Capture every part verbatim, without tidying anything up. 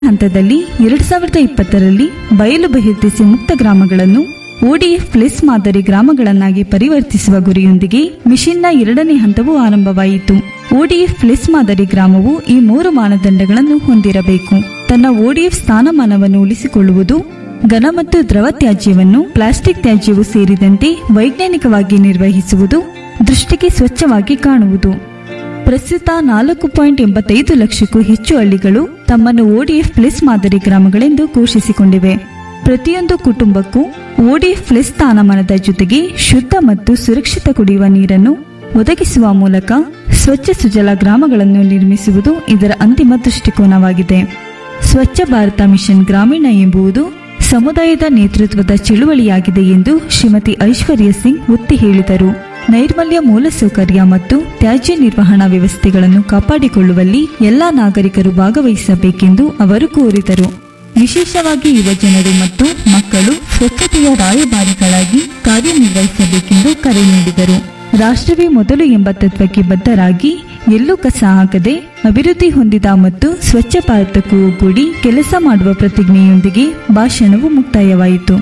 ಹಂತದಲ್ಲಿ ಎರಡ್ ಸಾವಿರದ ಇಪ್ಪತ್ತರಲ್ಲಿ ಬಯಲು ಬಹಿರ್ದೆಸೆ ಮುಕ್ತ ಗ್ರಾಮಗಳನ್ನು ಒಡಿಎಫ್ ಪ್ಲಸ್ ಮಾದರಿ ಗ್ರಾಮಗಳನ್ನಾಗಿ ಪರಿವರ್ತಿಸುವ ಗುರಿಯೊಂದಿಗೆ ಮಿಷನ್ನ ಎರಡನೇ ಹಂತವು ಆರಂಭವಾಯಿತು. ಒಡಿಎಫ್ ಪ್ಲಸ್ ಮಾದರಿ ಗ್ರಾಮವು ಈ ಮೂರು ಮಾನದಂಡಗಳನ್ನು ಹೊಂದಿರಬೇಕು. ತನ್ನ ಒಡಿಎಫ್ ಸ್ಥಾನಮಾನವನ್ನು ಉಳಿಸಿಕೊಳ್ಳುವುದು, ಘನ ಮತ್ತು ದ್ರವ ತ್ಯಾಜ್ಯವನ್ನು ಪ್ಲಾಸ್ಟಿಕ್ ತ್ಯಾಜ್ಯವು ಸೇರಿದಂತೆ ವೈಜ್ಞಾನಿಕವಾಗಿ ನಿರ್ವಹಿಸುವುದು, ದೃಷ್ಟಿಗೆ ಸ್ವಚ್ಛವಾಗಿ ಕಾಣುವುದು. ಪ್ರಸ್ತುತ ನಾಲ್ಕು ಪಾಯಿಂಟ್ ಎಂಬತ್ತೈದು ಲಕ್ಷಕ್ಕೂ ಹೆಚ್ಚು ಹಳ್ಳಿಗಳು ತಮ್ಮನ್ನು ಒಡಿಎಫ್ ಪ್ಲಸ್ ಮಾದರಿ ಗ್ರಾಮಗಳೆಂದು ಘೋಷಿಸಿಕೊಂಡಿವೆ. ಪ್ರತಿಯೊಂದು ಕುಟುಂಬಕ್ಕೂ ಒಡಿಎಫ್ ಪ್ಲಸ್ ಸ್ಥಾನಮಾನದ ಜೊತೆಗೆ ಶುದ್ಧ ಮತ್ತು ಸುರಕ್ಷಿತ ಕುಡಿಯುವ ನೀರನ್ನು ಒದಗಿಸುವ ಮೂಲಕ ಸ್ವಚ್ಛ ಸುಜಲ ಗ್ರಾಮಗಳನ್ನು ನಿರ್ಮಿಸುವುದು ಇದರ ಅಂತಿಮ ದೃಷ್ಟಿಕೋನವಾಗಿದೆ. ಸ್ವಚ್ಛ ಭಾರತ ಮಿಷನ್ ಗ್ರಾಮೀಣ ಎಂಬುದು ಸಮುದಾಯದ ನೇತೃತ್ವದ ಚಳುವಳಿಯಾಗಿದೆ ಎಂದು ಶ್ರೀಮತಿ ಐಶ್ವರ್ಯ ಸಿಂಗ್ ಒತ್ತಿ ಹೇಳಿದರು. ನೈರ್ಮಲ್ಯ ಮೂಲಸೌಕರ್ಯ ಮತ್ತು ತ್ಯಾಜ್ಯ ನಿರ್ವಹಣಾ ವ್ಯವಸ್ಥೆಗಳನ್ನು ಕಾಪಾಡಿಕೊಳ್ಳುವಲ್ಲಿ ಎಲ್ಲಾ ನಾಗರಿಕರು ಭಾಗವಹಿಸಬೇಕೆಂದು ಅವರು ಕೋರಿದರು. ವಿಶೇಷವಾಗಿ ಯುವಜನರು ಮತ್ತು ಮಕ್ಕಳು ಸ್ವಚ್ಛತೆಯ ರಾಯಭಾರಿಗಳಾಗಿ ಕಾರ್ಯನಿರ್ವಹಿಸಬೇಕೆಂದು ಕರೆ ನೀಡಿದರು. ರಾಷ್ಟ್ರವೇ ಮೊದಲು ಎಂಬ ತತ್ವಕ್ಕೆ ಬದ್ಧರಾಗಿ ಎಲ್ಲೂ ಕಸ ಹಾಕದೆ ಅಭಿವೃದ್ಧಿ ಹೊಂದಿದ ಮತ್ತು ಸ್ವಚ್ಛ ಭಾರತಕ್ಕೂ ಒಗ್ಗೂಡಿ ಕೆಲಸ ಮಾಡುವ ಪ್ರತಿಜ್ಞೆಯೊಂದಿಗೆ ಭಾಷಣವು ಮುಕ್ತಾಯವಾಯಿತು.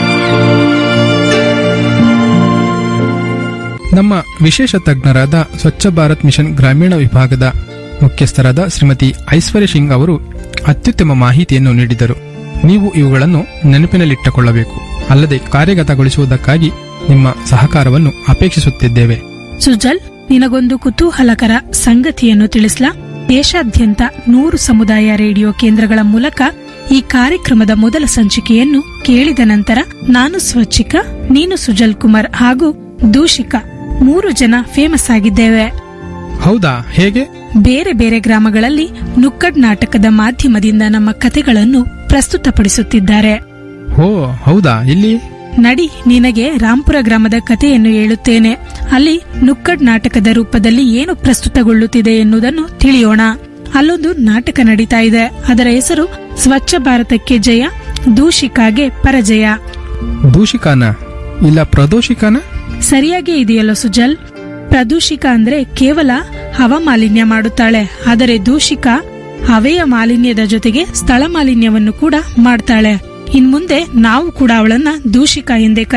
ನಮ್ಮ ವಿಶೇಷ ತಜ್ಞರಾದ ಸ್ವಚ್ಛ ಭಾರತ್ ಮಿಷನ್ ಗ್ರಾಮೀಣ ವಿಭಾಗದ ಮುಖ್ಯಸ್ಥರಾದ ಶ್ರೀಮತಿ ಐಶ್ವರ್ಯ ಸಿಂಗ್ ಅವರು ಅತ್ಯುತ್ತಮ ಮಾಹಿತಿಯನ್ನು ನೀಡಿದರು. ನೀವು ಇವುಗಳನ್ನು ನೆನಪಿನಲ್ಲಿಟ್ಟುಕೊಳ್ಳಬೇಕು. ಅಲ್ಲದೆ ಕಾರ್ಯಗತಗೊಳಿಸುವುದಕ್ಕಾಗಿ ನಿಮ್ಮ ಸಹಕಾರವನ್ನು ಅಪೇಕ್ಷಿಸುತ್ತಿದ್ದೇವೆ. ಸುಜಲ್, ನಿನಗೊಂದು ಕುತೂಹಲಕರ ಸಂಗತಿಯನ್ನು ತಿಳಿಸ್ಲಾ? ದೇಶಾದ್ಯಂತ ನೂರು ಸಮುದಾಯ ರೇಡಿಯೋ ಕೇಂದ್ರಗಳ ಮೂಲಕ ಈ ಕಾರ್ಯಕ್ರಮದ ಮೊದಲ ಸಂಚಿಕೆಯನ್ನು ಕೇಳಿದ ನಂತರ ನಾನು ಸ್ವಚ್ಛಿಕ, ನೀನು ಸುಜಲ್ ಕುಮಾರ್ ಹಾಗೂ ದೂಷಿಕಾ ಮೂರು ಜನ ಫೇಮಸ್ ಆಗಿದ್ದೇವೆ. ಹೌದಾ? ಹೇಗೆ? ಬೇರೆ ಬೇರೆ ಗ್ರಾಮಗಳಲ್ಲಿ ನುಕ್ಕಡ್ ನಾಟಕದ ಮಾಧ್ಯಮದಿಂದ ನಮ್ಮ ಕಥೆಗಳನ್ನು ಪ್ರಸ್ತುತಪಡಿಸುತ್ತಿದ್ದಾರೆ. ಓ ಹೌದಾ? ಇಲ್ಲಿ ನಡಿ, ನಿನಗೆ ರಾಂಪುರ ಗ್ರಾಮದ ಕಥೆಯನ್ನು ಹೇಳುತ್ತೇನೆ. ಅಲ್ಲಿ ನುಕ್ಕಡ್ ನಾಟಕದ ರೂಪದಲ್ಲಿ ಏನು ಪ್ರಸ್ತುತಗೊಳ್ಳುತ್ತಿದೆ ಎನ್ನುವುದನ್ನು ತಿಳಿಯೋಣ. ಅಲ್ಲೊಂದು ನಾಟಕ ನಡೀತಾ ಇದೆ. ಅದರ ಹೆಸರು ಸ್ವಚ್ಛ ಭಾರತಕ್ಕೆ ಜಯ, ದೂಷಿಕಾಗೆ ಪರಜಯ. ದೂಷಿಕಾನ ಇಲ್ಲ ಪ್ರದೋಷಿಕಾನ? ಸರಿಯಾಗಿ ಇದೆಯಲ್ಲ ಸುಜಲ್. ಪ್ರದೂಷಿಕ ಅಂದ್ರೆ ಕೇವಲ ಹವಾಮಾಲಿನ್ಯ ಮಾಡುತ್ತಾಳೆ, ಆದರೆ ದೂಷಿಕಾ ಹವೆಯ ಮಾಲಿನ್ಯದ ಜೊತೆಗೆ ಸ್ಥಳ ಮಾಲಿನ್ಯವನ್ನು ಕೂಡ ಮಾಡ್ತಾಳೆ. ಇನ್ಮುಂದೆ ನಾವು ಕೂಡ ಅವಳನ್ನ ದೂಷಿಕಾ ಎಂದೇ